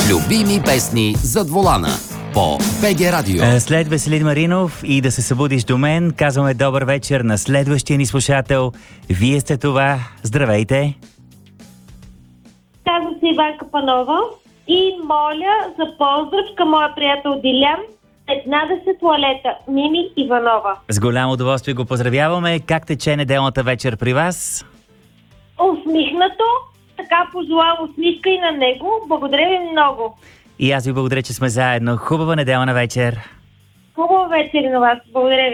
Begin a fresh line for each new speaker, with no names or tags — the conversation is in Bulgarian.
Любими песни зад волана по БГ Радио.
След Веселин Маринов и да се събудиш до мен, казваме добър вечер на следващия ни слушател. Вие сте това. Здравейте!
Казвам се Иванка Панова и моля за поздрав към моя приятел Дилян, 15 туалета, Мими Иванова.
С голямо удоволствие го поздравяваме. Как тече неделната вечер при вас?
Усмихнато, така пожелавам усмивка и на него. Благодаря ви много.
И аз ви благодаря, че сме заедно. Хубава неделна вечер!
Хубава вечер на вас. Благодаря ви.